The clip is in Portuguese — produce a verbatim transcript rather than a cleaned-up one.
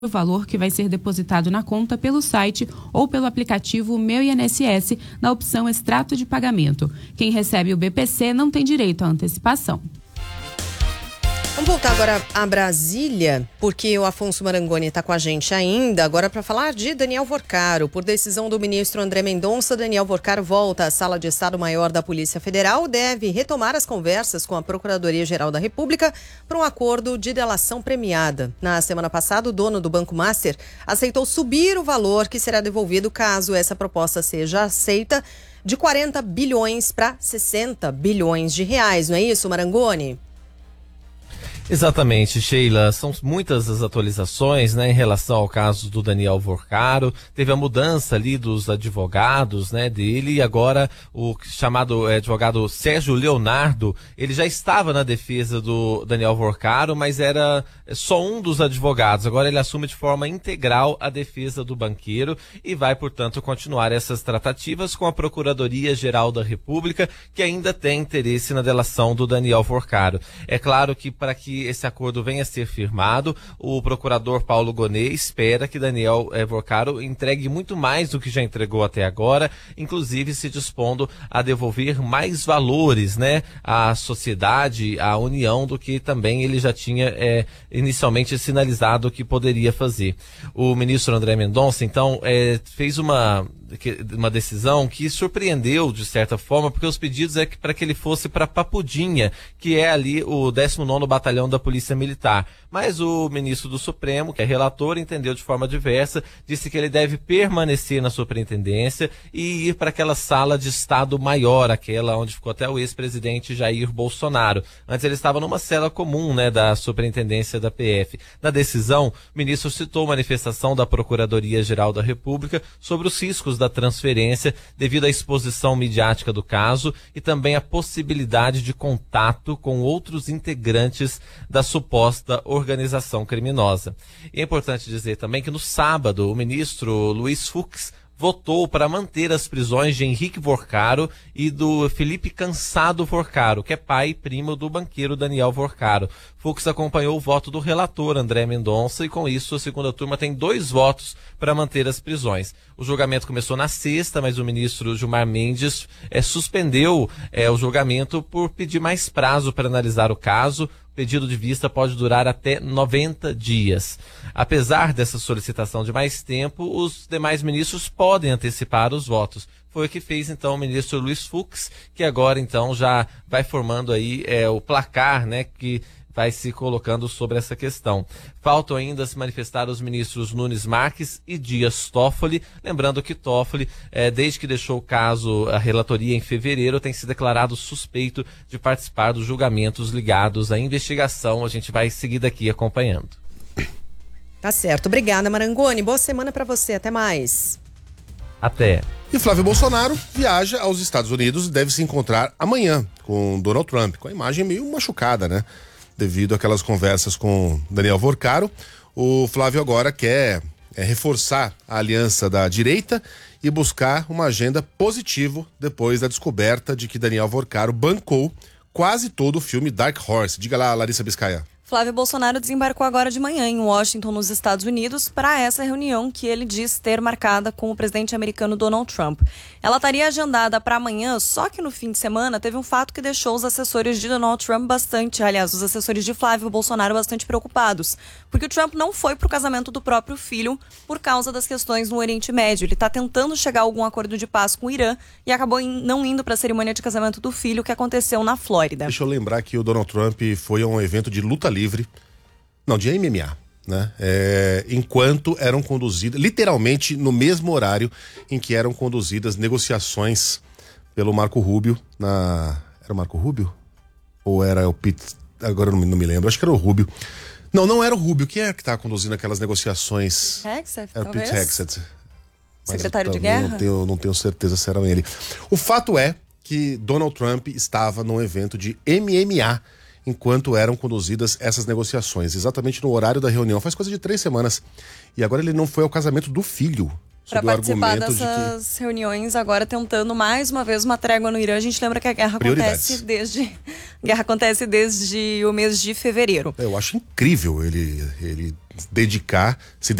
o valor que vai ser depositado na conta pelo site ou pelo aplicativo Meu I N S S na opção Extrato de Pagamento. Quem recebe o B P C não tem direito à antecipação. Vamos voltar agora a Brasília, porque o Afonso Marangoni está com a gente ainda, agora para falar de Daniel Vorcaro. Por decisão do ministro André Mendonça, Daniel Vorcaro volta à Sala de Estado-Maior da Polícia Federal, deve retomar as conversas com a Procuradoria-Geral da República para um acordo de delação premiada. Na semana passada, o dono do Banco Master aceitou subir o valor que será devolvido caso essa proposta seja aceita, de quarenta bilhões para sessenta bilhões de reais, não é isso, Marangoni? Exatamente, Sheila. São muitas as atualizações, né, em relação ao caso do Daniel Vorcaro. Teve a mudança ali dos advogados, né, dele, e agora o chamado é, advogado Sérgio Leonardo, ele já estava na defesa do Daniel Vorcaro, mas era só um dos advogados. Agora ele assume de forma integral a defesa do banqueiro e vai, portanto, continuar essas tratativas com a Procuradoria-Geral da República, que ainda tem interesse na delação do Daniel Vorcaro. É claro que para que esse acordo venha a ser firmado, o procurador Paulo Gonet espera que Daniel eh, Vorcaro entregue muito mais do que já entregou até agora, inclusive se dispondo a devolver mais valores, né, à sociedade, à União, do que também ele já tinha eh, inicialmente sinalizado que poderia fazer. O ministro André Mendonça, então, eh, fez uma... uma decisão que surpreendeu de certa forma, porque os pedidos é que para que ele fosse para Papudinha, que é ali o décimo nono Batalhão da Polícia Militar. Mas o ministro do Supremo, que é relator, entendeu de forma diversa, disse que ele deve permanecer na superintendência e ir para aquela sala de Estado maior, aquela onde ficou até o ex-presidente Jair Bolsonaro. Antes ele estava numa cela comum, né, da superintendência da P F. Na decisão, o ministro citou manifestação da Procuradoria-Geral da República sobre os riscos da transferência devido à exposição midiática do caso e também a possibilidade de contato com outros integrantes da suposta organização criminosa. E é importante dizer também que no sábado o ministro Luiz Fux votou para manter as prisões de Henrique Vorcaro e do Felipe Cansado Vorcaro, que é pai e primo do banqueiro Daniel Vorcaro. Fux acompanhou o voto do relator André Mendonça e com isso a segunda turma tem dois votos para manter as prisões. O julgamento começou na sexta, mas o ministro Gilmar Mendes é, suspendeu é, o julgamento por pedir mais prazo para analisar o caso. O pedido de vista pode durar até noventa dias. Apesar dessa solicitação de mais tempo, os demais ministros podem antecipar os votos. Foi o que fez então o ministro Luiz Fux, que agora então já vai formando aí é, o placar, né, que vai se colocando sobre essa questão. Faltam ainda se manifestar os ministros Nunes Marques e Dias Toffoli, lembrando que Toffoli, eh, desde que deixou o caso, a relatoria em fevereiro, tem se declarado suspeito de participar dos julgamentos ligados à investigação. A gente vai seguir daqui acompanhando. Tá certo. Obrigada, Marangoni. Boa semana para você. Até mais. Até. E Flávio Bolsonaro viaja aos Estados Unidos e deve se encontrar amanhã com Donald Trump, com a imagem meio machucada, né? Devido àquelas conversas com Daniel Vorcaro. O Flávio agora quer é, reforçar a aliança da direita e buscar uma agenda positiva depois da descoberta de que Daniel Vorcaro bancou quase todo o filme Dark Horse. Diga lá, Larissa Biscaia. Flávio Bolsonaro desembarcou agora de manhã em Washington, nos Estados Unidos, para essa reunião que ele diz ter marcada com o presidente americano Donald Trump. Ela estaria agendada para amanhã, só que no fim de semana teve um fato que deixou os assessores de Donald Trump bastante, aliás, os assessores de Flávio Bolsonaro bastante preocupados, porque o Trump não foi para o casamento do próprio filho por causa das questões no Oriente Médio. Ele está tentando chegar a algum acordo de paz com o Irã e acabou não indo para a cerimônia de casamento do filho que aconteceu na Flórida. Deixa eu lembrar que o Donald Trump foi a um evento de luta livre livre, não, de M M A, né? É, enquanto eram conduzidas, literalmente no mesmo horário em que eram conduzidas negociações pelo Marco Rubio, na... Era o Marco Rubio? Ou era o Pete? Agora eu não, não me lembro, acho que era o Rubio. Não, não era o Rubio, quem é que tá conduzindo aquelas negociações? Hegseth, era o Pete Hegseth. Secretário Mas, de Guerra? Não tenho, não tenho certeza se era ele. O fato é que Donald Trump estava num evento de M M A enquanto eram conduzidas essas negociações, exatamente no horário da reunião, faz coisa de três semanas. E agora ele não foi ao casamento do filho, Para participar dessas de que... reuniões, agora tentando mais uma vez uma trégua no Irã. A gente lembra que a guerra acontece desde a guerra acontece desde o mês de fevereiro. Eu acho incrível ele ele dedicar se